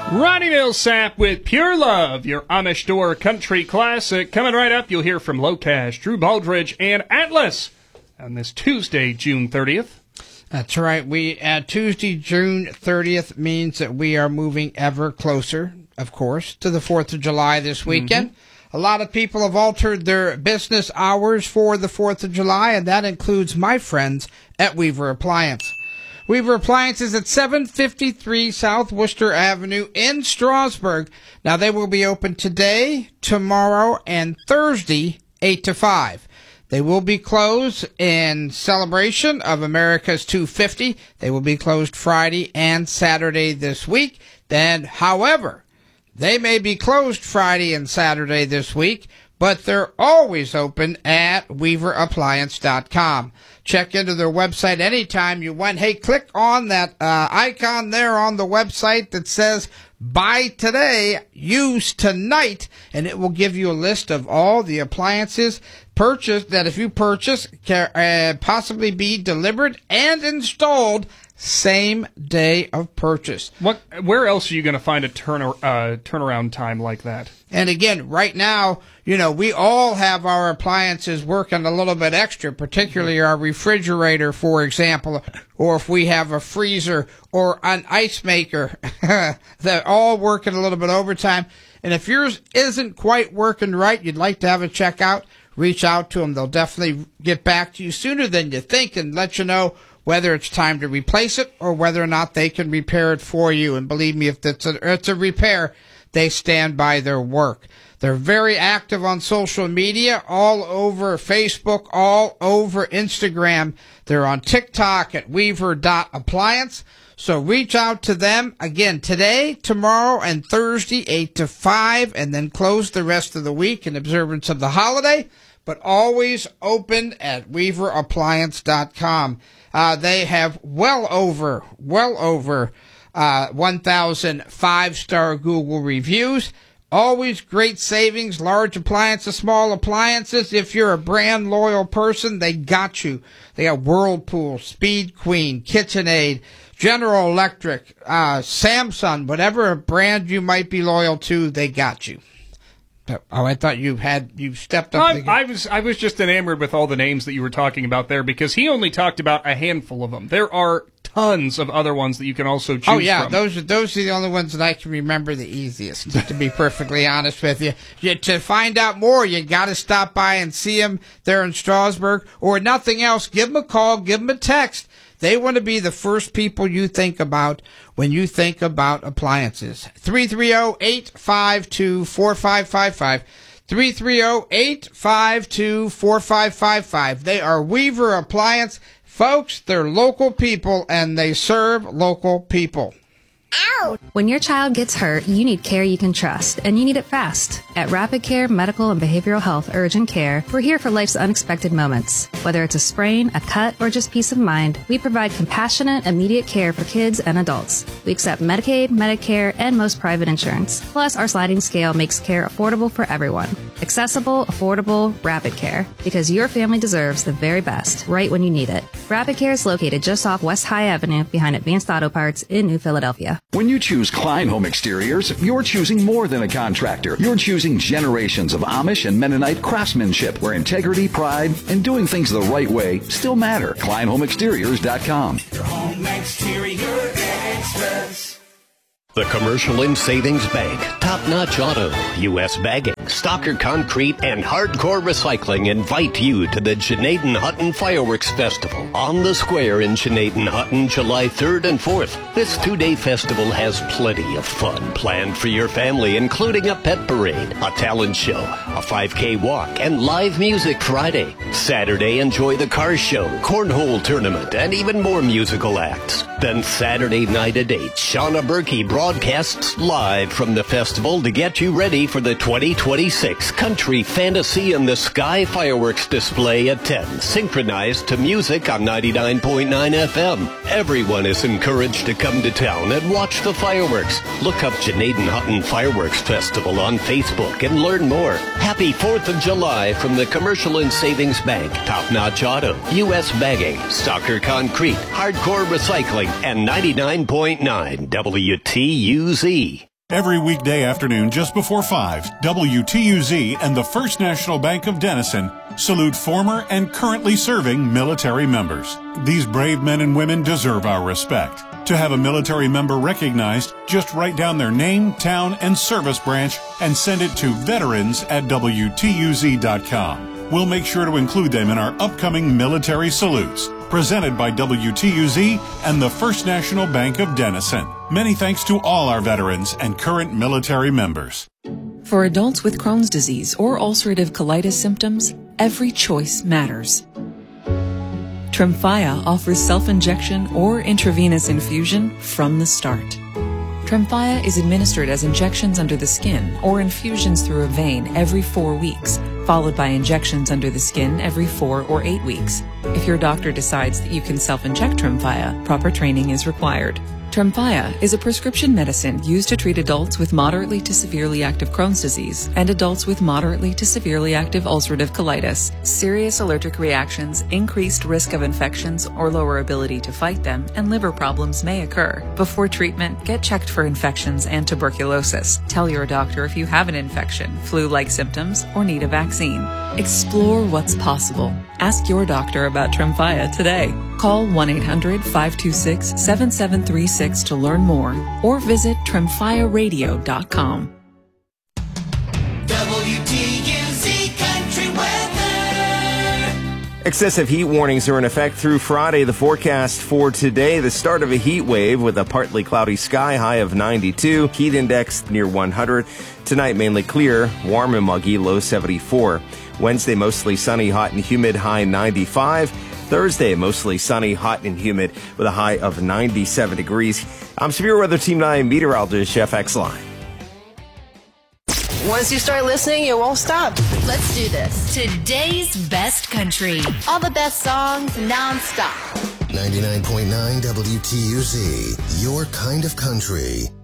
Ronnie Millsap with Pure Love, your Amish Door country classic. Coming right up, you'll hear from Locash, Drew Baldridge, and Atlas on this Tuesday, June 30th. That's right. Tuesday, June 30th means that we are moving ever closer, of course, to the 4th of July this weekend. Mm-hmm. A lot of people have altered their business hours for the 4th of July, and that includes my friends at Weaver Appliance. Weaver Appliances at 753 South Worcester Avenue in Strasburg. Now, they will be open today, tomorrow, and Thursday, 8 to 5. They will be closed in celebration of America's 250. They will be closed Friday and Saturday this week. Then, however, they may be closed Friday and Saturday this week, but they're always open at WeaverAppliance.com. Check into their website anytime you want. Hey, click on that icon there on the website that says buy today, use tonight, and it will give you a list of all the appliances purchased that if you purchase can possibly be delivered and installed same day of purchase. Where else are you going to find a turnaround time like that? And again, right now, we all have our appliances working a little bit extra, particularly our refrigerator, for example, or if we have a freezer or an ice maker, they're all working a little bit overtime. And if yours isn't quite working right, you'd like to have a checkout, reach out to them. They'll definitely get back to you sooner than you think and let you know whether it's time to replace it or whether or not they can repair it for you. And believe me, if it's a repair, they stand by their work. They're very active on social media, all over Facebook, all over Instagram. They're on TikTok at Weaver.appliance. So reach out to them again today, tomorrow, and Thursday, 8 to 5, and then close the rest of the week in observance of the holiday, but always open at WeaverAppliance.com. They have well over 1,000 five-star Google reviews. Always great savings, large appliances, small appliances. If you're a brand loyal person, they got you. They got Whirlpool, Speed Queen, KitchenAid, General Electric, Samsung, whatever brand you might be loyal to, they got you. Oh, I thought you stepped up. I was just enamored with all the names that you were talking about there because he only talked about a handful of them. There are tons of other ones that you can also choose from. Oh, yeah, those are the only ones that I can remember the easiest, to be perfectly honest with you. To find out more, you got to stop by and see them there in Strasburg, or nothing else, give them a call, give them a text. They want to be the first people you think about when you think about appliances. 330-852-4555. 330-852-4555. They are Weaver Appliance. Folks, they're local people, and they serve local people. Ow! When your child gets hurt, you need care you can trust, and you need it fast. At Rapid Care Medical and Behavioral Health Urgent Care, we're here for life's unexpected moments. Whether it's a sprain, a cut, or just peace of mind, we provide compassionate, immediate care for kids and adults. We accept Medicaid, Medicare, and most private insurance. Plus, our sliding scale makes care affordable for everyone. Accessible, affordable, Rapid Care. Because your family deserves the very best, right when you need it. Rapid Care is located just off West High Avenue behind Advanced Auto Parts in New Philadelphia. When you choose Klein Home Exteriors, you're choosing more than a contractor. You're choosing generations of Amish and Mennonite craftsmanship where integrity, pride, and doing things the right way still matter. KleinHomeExteriors.com. Your home exterior extras. The Commercial and Savings Bank, Top Notch Auto, U.S. Bagging, Stocker Concrete, and Hardcore Recycling invite you to the Janaden Hutton Fireworks Festival on the Square in Janaden Hutton, July 3rd and 4th. This two-day festival has plenty of fun planned for your family, including a pet parade, a talent show, a 5K walk, and live music Friday. Saturday, enjoy the car show, cornhole tournament, and even more musical acts. Then Saturday night at 8, Shauna Berkey broadcasts live from the festival to get you ready for the 2026 Country Fantasy in the Sky fireworks display at 10, synchronized to music on 99.9 FM. Everyone is encouraged to come to town and watch the fireworks. Look up Janaden Hutton Fireworks Festival on Facebook and learn more. Happy 4th of July from the Commercial and Savings Bank, Top Notch Auto, U.S. Bagging, Stocker Concrete, Hardcore Recycling, and 99.9 WTUZ. Every weekday afternoon just before 5, WTUZ and the First National Bank of Denison salute former and currently serving military members. These brave men and women deserve our respect. To have a military member recognized, just write down their name, town, and service branch and send it to veterans@WTUZ.com. We'll make sure to include them in our upcoming military salutes. Presented by WTUZ and the First National Bank of Denison. Many thanks to all our veterans and current military members. For adults with Crohn's disease or ulcerative colitis symptoms, every choice matters. Tremfya offers self-injection or intravenous infusion from the start. Tremfya is administered as injections under the skin or infusions through a vein every 4 weeks, followed by injections under the skin every 4 or 8 weeks. If your doctor decides that you can self-inject Tremfya, proper training is required. Tremfya is a prescription medicine used to treat adults with moderately to severely active Crohn's disease and adults with moderately to severely active ulcerative colitis. Serious allergic reactions, increased risk of infections or lower ability to fight them, and liver problems may occur. Before treatment, get checked for infections and tuberculosis. Tell your doctor if you have an infection, flu-like symptoms, or need a vaccine. Explore what's possible. Ask your doctor about Tremfya today. Call 1-800-526-7736 to learn more or visit tremfyaradio.com. WTUZ Country Weather. Excessive heat warnings are in effect through Friday. The forecast for today, the start of a heat wave with a partly cloudy sky, high of 92, heat index near 100. Tonight, mainly clear, warm and muggy, low 74. Wednesday, mostly sunny, hot and humid, high 95. Thursday, mostly sunny, hot and humid with a high of 97 degrees. I'm Severe Weather Team 9 meteorologist Jeff Exline. Once you start listening, you won't stop. Let's do this. Today's best country. All the best songs non-stop. 99.9 WTUZ, your kind of country.